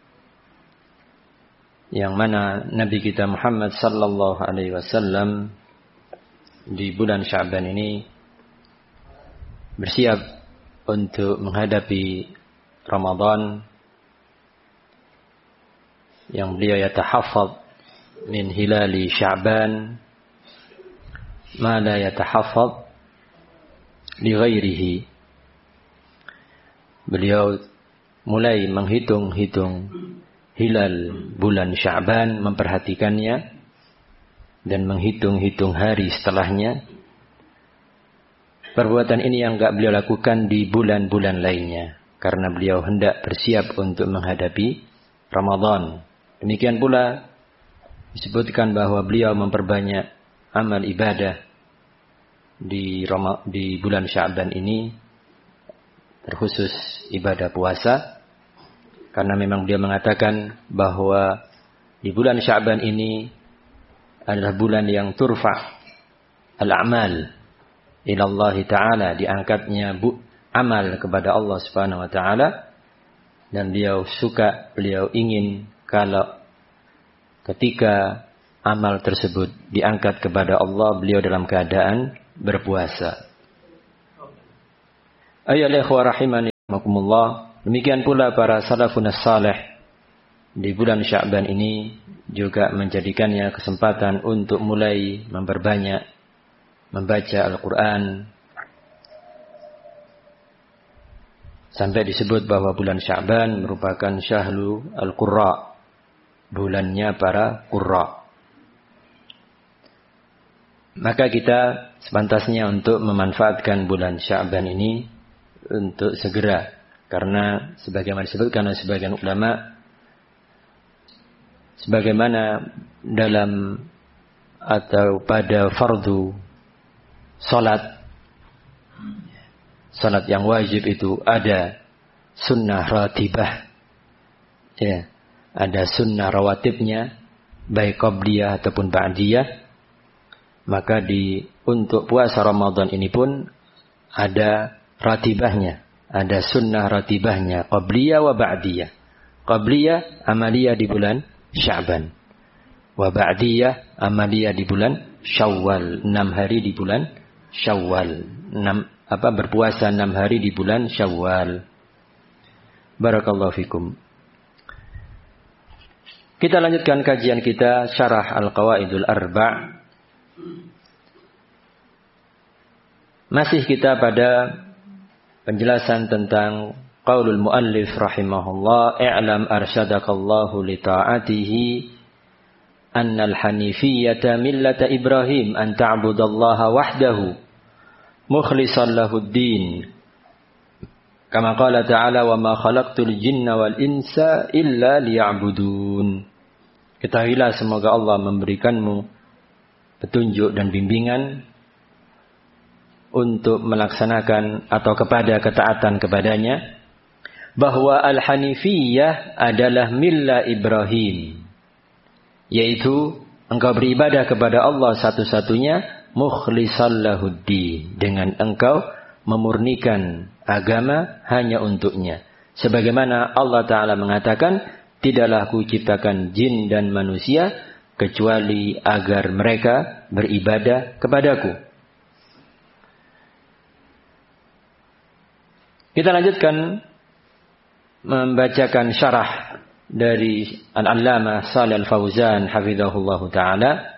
yang mana Nabi kita Muhammad sallallahu alaihi wasallam di bulan Sya'ban ini bersiap untuk menghadapi Ramadan, yang beliau yatahaffaz min hilali Sya'ban ma la yatahaffaz li ghairihi. Beliau mulai menghitung-hitung hilal bulan Sya'ban, memperhatikannya dan menghitung-hitung hari setelahnya. Perbuatan ini yang enggak beliau lakukan di bulan-bulan lainnya, karena beliau hendak bersiap untuk menghadapi Ramadan. Demikian pula disebutkan bahwa beliau memperbanyak amal ibadah di bulan Sya'ban ini, terkhusus ibadah puasa, karena memang beliau mengatakan bahwa di bulan Sya'ban ini adalah bulan yang turfa' al-a'mal ila Allah Ta'ala, diangkatnya amal kepada Allah Subhanahu wa Ta'ala, dan beliau ingin kalau ketika amal tersebut diangkat kepada Allah, beliau dalam keadaan berpuasa. Ayyuhal ikhwah rahimani rahimakumullah. Demikian pula para salafun salih di bulan Sya'ban ini juga menjadikannya kesempatan untuk mulai memperbanyak membaca Al-Quran. Sampai disebut bahwa bulan Sya'ban merupakan syahru al-qurra, bulannya para qurra. Maka kita sepantasnya untuk memanfaatkan bulan Sya'ban ini untuk segera, karena sebagaimana disebutkan oleh sebagian ulama, sebagaimana dalam atau pada fardu salat yang wajib itu ada sunnah ratibah, ya, ada sunnah rawatibnya baik qabliyah ataupun ba'diyah. Maka untuk puasa Ramadan ini pun ada ratibahnya, ada sunnah ratibahnya, qabliyah wa ba'diyah. Qabliyah amaliyah di bulan Sya'ban, wa ba'diyah amaliyah di bulan Syawal, 6 hari di bulan Syawal, berpuasa 6 hari di bulan Syawal. Barakallahu fikum. Kita lanjutkan kajian kita syarah Al-Qawaidul Arba'. Masih kita pada penjelasan tentang qaulul muallif rahimahullah, i'lam arsyadakallahu li ta'atihi annal hanifiyyata millata Ibrahim an ta'budallaha wahdahu mukhlishan lahud-din. Kama qala ta'ala wa ma khalaqtul jinna wal insa illa liya'budun. Ketahuilah semoga Allah memberikanmu petunjuk dan bimbingan untuk melaksanakan atau kepada ketaatan kepadanya, bahwa al-hanifiyah adalah millah Ibrahim, yaitu engkau beribadah kepada Allah satu-satunya mukhlishan lahuddin, dengan engkau memurnikan agama hanya untuknya, sebagaimana Allah Ta'ala mengatakan, tidaklah kuciptakan jin dan manusia kecuali agar mereka beribadah kepadaku. Kita lanjutkan membacakan syarah dari Al-Allamah Shalih Al-Fauzan hafizahullahu ta'ala.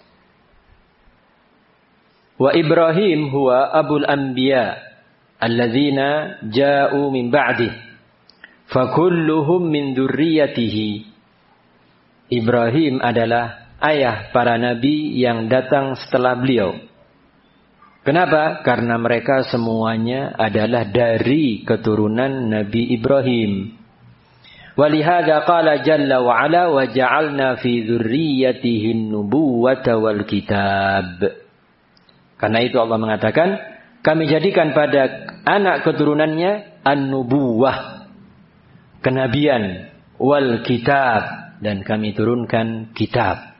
Wa Ibrahim huwa abul anbiya alladzina ja'u min ba'dih fakulluhum min dzurriyyatihi. Ibrahim adalah ayah para nabi yang datang setelah beliau. Kenapa? Karena mereka semuanya adalah dari keturunan Nabi Ibrahim. Walihada qala jalla wa ala wa ja'alna fi dzurriyyatihi an-nubuwwata wal kitab. Karena itu Allah mengatakan, kami jadikan pada anak keturunannya an-nubuwah, kenabian, wal kitab, dan kami turunkan kitab.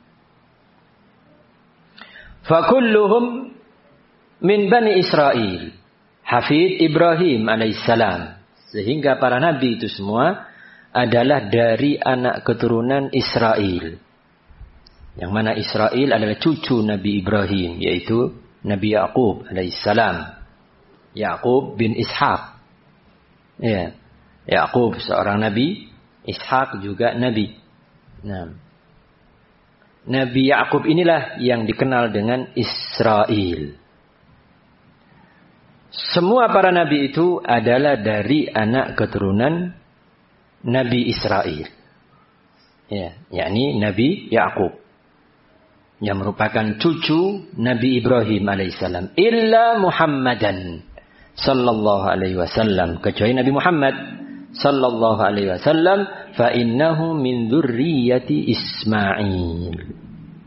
Fakulluhum min Bani Israel, hafid Ibrahim alaihissalam. Sehingga para nabi itu semua adalah dari anak keturunan Israel. Yang mana Israel adalah cucu Nabi Ibrahim, yaitu Nabi Yaqub alaihissalam. Yaqub bin Ishaq. Ya. Yaqub seorang nabi, Ishaq juga nabi. Nah, Nabi Yaqub inilah yang dikenal dengan Israel. Semua para nabi itu adalah dari anak keturunan Nabi Israel. Ya, yakni Nabi Yaqub, yang merupakan cucu Nabi Ibrahim alaihissalam. Illa Muhammadan sallallahu alaihi wasallam, kecuali Nabi Muhammad sallallahu alaihi wasallam, fa innahu min dzurriyyati Ismail.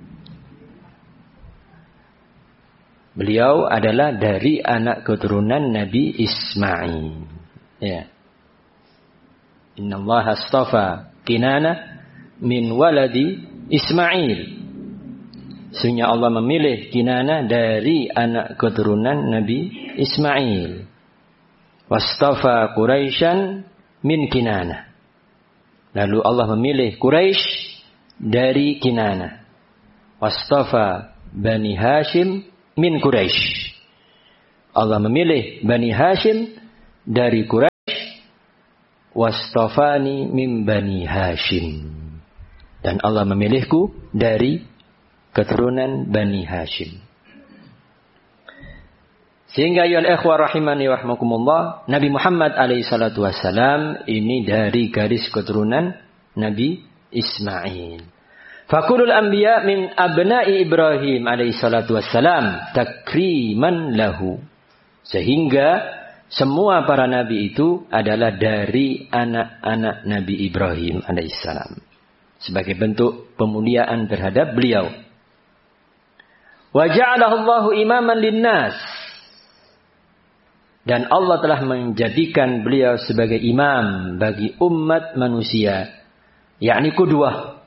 Beliau adalah dari anak keturunan Nabi Ismail. Ya. Innallaha astafa Kinana min waladi Ismail. Sesungguhnya Allah memilih Kinana dari anak keturunan Nabi Ismail. Wastafa Quraisyan min Kinana. Lalu Allah memilih Quraisy dari Kinana. Wastafa Bani Hashim min Quraisy. Allah memilih Bani Hashim dari Quraisy. wastafani min bani Hashim. Dan Allah memilihku dari keturunan Bani Hashim. Sehingga ya ikhwah rahimani wa rahmakumullah, Nabi Muhammad alaihi salatu wassalam ini dari garis keturunan Nabi Ismail. Fakulul anbiya min abna'i Ibrahim alaihi salatu wassalam takriman lahu. Sehingga semua para nabi itu adalah dari anak-anak Nabi Ibrahim alaihi salam. Sebagai bentuk pemuliaan terhadap beliau. Wa ja'alahu Allahu imaman linnas. Dan Allah telah menjadikan beliau sebagai imam bagi umat manusia. Yakni qudwah.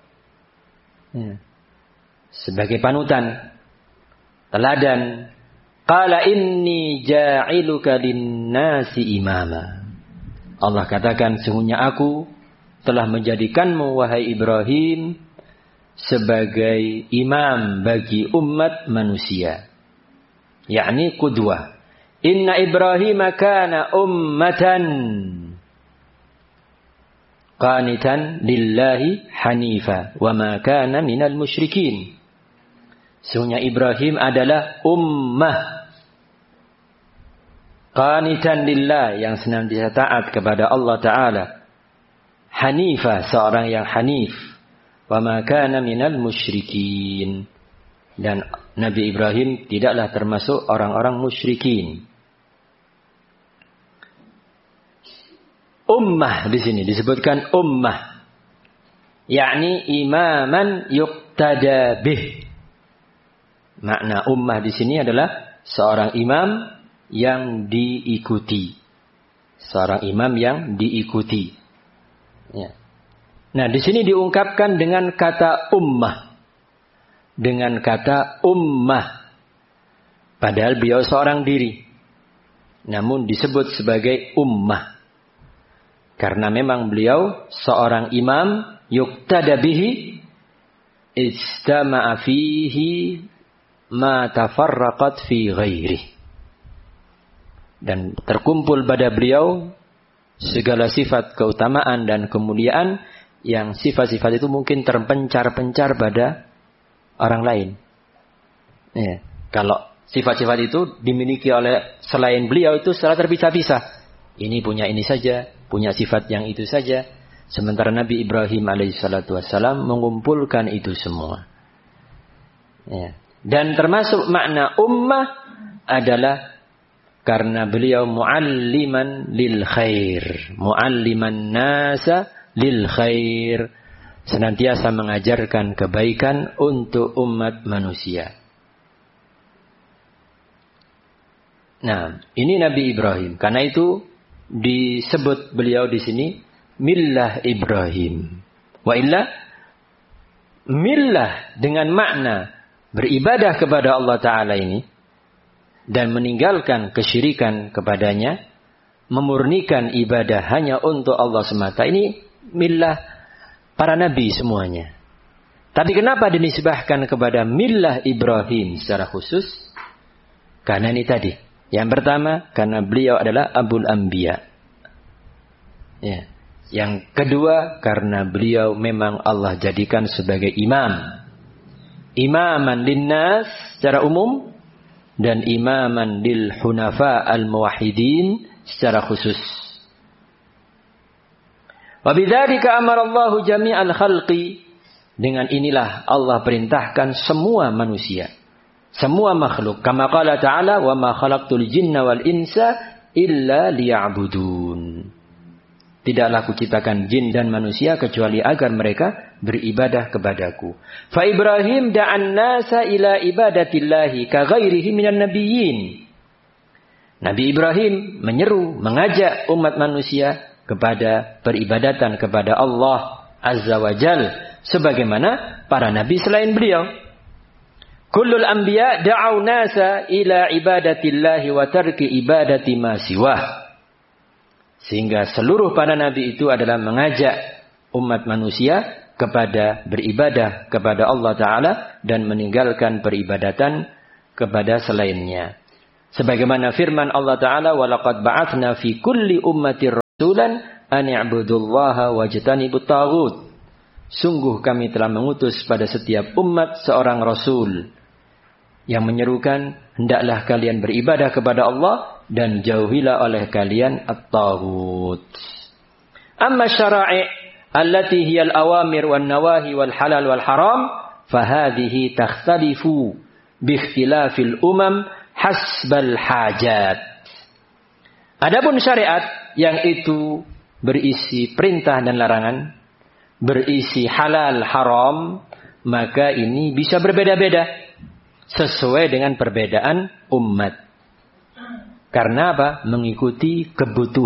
Sebagai panutan. Teladan. Qala inni ja'iluka linnasi imama. Allah katakan, sesungguhnya aku telah menjadikanmu wahai Ibrahim sebagai imam bagi umat manusia. Yakni qudwah. Inna Ibrahim kana ummatan qanitan lillahi hanifa wa ma kana minal musyrikin. Sesungguhnya Ibrahim adalah ummah qanitan lillah, yang senantiasa taat kepada Allah Ta'ala. Hanifah, seorang yang hanif. Wa ma kana minal musyrikin. Dan Nabi Ibrahim tidaklah termasuk orang-orang musyrikin. Ummah di sini disebutkan ummah. Yakni imaman yuqtada bih. Makna ummah di sini adalah seorang imam yang diikuti. Seorang imam yang diikuti. Ya. Nah, di sini diungkapkan dengan kata ummah. Dengan kata ummah. Padahal beliau seorang diri. Namun disebut sebagai ummah. Karena memang beliau seorang imam yuqtada bihi ijtama'a fihi ma tafarraqat fi ghairihi. Dan terkumpul pada beliau segala sifat keutamaan dan kemuliaan yang sifat-sifat itu mungkin terpencar-pencar pada orang lain. Ya. Kalau sifat-sifat itu dimiliki oleh selain beliau itu secara terpisah-pisah. Ini punya ini saja, punya sifat yang itu saja. Sementara Nabi Ibrahim alaihissalatu wassalam mengumpulkan itu semua. Ya. Dan termasuk makna ummah adalah karena beliau mualliman lil khair. Mualliman nasa lil khair. Senantiasa mengajarkan kebaikan untuk umat manusia. Nah, ini Nabi Ibrahim. Karena itu disebut beliau di sini millah Ibrahim. Wa illa millah dengan makna beribadah kepada Allah Ta'ala ini dan meninggalkan kesyirikan kepadanya, memurnikan ibadah hanya untuk Allah semata. Ini millah para nabi semuanya. Tapi kenapa dinisbahkan kepada millah Ibrahim secara khusus? Karena ini tadi. Yang pertama, karena beliau adalah Abul Anbiya. Ya. Yang kedua, karena beliau memang Allah jadikan sebagai imam. Imaman linnas secara umum. Dan imaman lil hunafa al-muwahhidin secara khusus. Wa bidzalika amara Allahu jami'al khalqi. Dengan inilah Allah perintahkan semua manusia, semua makhluk. Kama qala ta'ala, wa ma khalaqtul jinna wal insa illa liya'budun. Tidaklah kuciptakan jin dan manusia kecuali agar mereka beribadah kepadaku. Fa Ibrahim da'an nasa ila ibadatillahi ka ghairihi minan nabiyyin. Nabi Ibrahim menyeru, mengajak umat manusia kepada peribadatan kepada Allah Azza wa Jal, sebagaimana para nabi selain beliau. Kullul anbiya da'au nasa ila ibadatillahi wa tarki ibadati ma siwah. Sehingga seluruh para nabi itu adalah mengajak umat manusia kepada beribadah kepada Allah Ta'ala dan meninggalkan peribadatan kepada selainnya. Sebagaimana firman Allah Ta'ala, وَلَقَدْ بَعَثْنَا فِي كُلِّ أُمَّةٍ رَسُولًا an i'budullaha wajtanibut taghut. Sungguh kami telah mengutus pada setiap umat seorang rasul yang menyerukan, hendaklah kalian beribadah kepada Allah dan jauhilah oleh kalian at-taghut. Amma syara'i' allati hiya al-awamir wan nawahi wal halal wal haram fahadhihi takhtalifu bi ikhtilafil umam hasbal hajat. Adapun syariat yang itu berisi perintah dan larangan, berisi halal haram, maka ini bisa berbeda-beda sesuai dengan perbedaan umat. Karena apa? Mengikuti kebutuhan